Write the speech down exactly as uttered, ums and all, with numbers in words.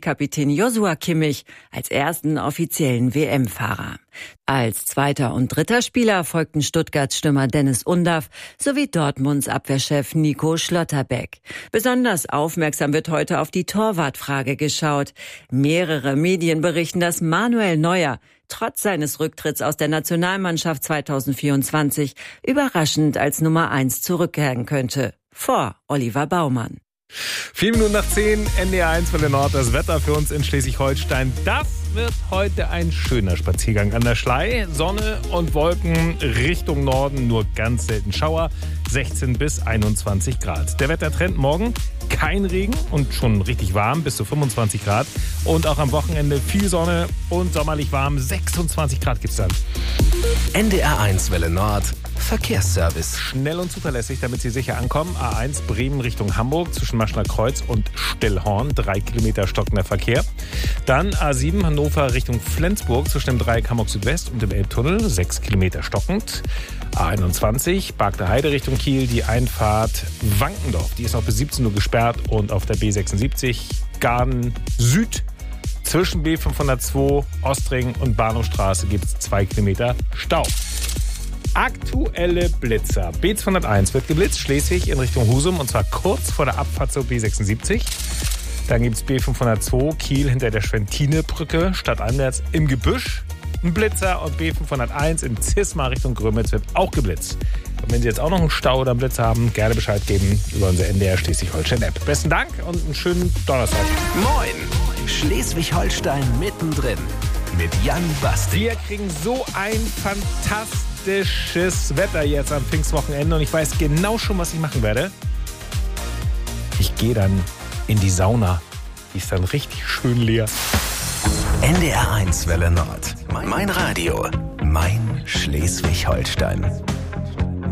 Kapitän Joshua Kimmich als ersten offiziellen W M-Fahrer. Als zweiter und dritter Spieler folgten Stuttgarts Stürmer Dennis Undaff sowie Dortmunds Abwehrchef Nico Schlotterbeck. Besonders aufmerksam wird heute auf die Torwartfrage geschaut. Mehrere Medien berichten, dass Manuel Neuer trotz seines Rücktritts aus der Nationalmannschaft zweitausendvierundzwanzig überraschend als Nummer eins zurückkehren könnte. Vor Oliver Baumann. Vier Minuten nach zehn, N D R eins Welle Nord, das Wetter für uns in Schleswig-Holstein. Das wird heute ein schöner Spaziergang an der Schlei. Sonne und Wolken Richtung Norden, nur ganz selten Schauer. sechzehn bis einundzwanzig Grad. Der Wettertrend morgen, kein Regen und schon richtig warm, bis zu fünfundzwanzig Grad. Und auch am Wochenende viel Sonne und sommerlich warm, sechsundzwanzig Grad gibt's dann. N D R eins Welle Nord, Verkehrsservice. Schnell und zuverlässig, damit Sie sicher ankommen. A eins Bremen Richtung Hamburg zwischen Maschner Kreuz und Stillhorn. Drei Kilometer stockender Verkehr. Dann A sieben Hannover Richtung Flensburg zwischen dem Dreieck Hamburg Südwest und dem Elbtunnel. Sechs Kilometer stockend. A einundzwanzig Barkter Heide Richtung Kiel. Die Einfahrt Wankendorf. Die ist noch bis siebzehn Uhr gesperrt. Und auf der B sechsundsiebzig Garden Süd zwischen B fünfhundertzwei Ostring und Bahnhofstraße gibt es zwei Kilometer Stau. Aktuelle Blitzer. B zweihunderteins wird geblitzt, Schleswig in Richtung Husum, und zwar kurz vor der Abfahrt zur B sechsundsiebzig. Dann gibt es B fünfhundertzwei Kiel hinter der Schwentinebrücke stadteinwärts im Gebüsch ein Blitzer, und B fünfhunderteins in Zismar Richtung Grömitz wird auch geblitzt. Und wenn Sie jetzt auch noch einen Stau oder einen Blitzer haben, gerne Bescheid geben über unsere N D R Schleswig-Holstein-App. Besten Dank und einen schönen Donnerstag. Moin! Schleswig-Holstein mittendrin mit Jan Basti. Wir kriegen so ein fantastisches Wetter jetzt am Pfingstwochenende und ich weiß genau schon, was ich machen werde. Ich gehe dann in die Sauna. Die ist dann richtig schön leer. N D R eins Welle Nord. Mein Radio. Mein Schleswig-Holstein.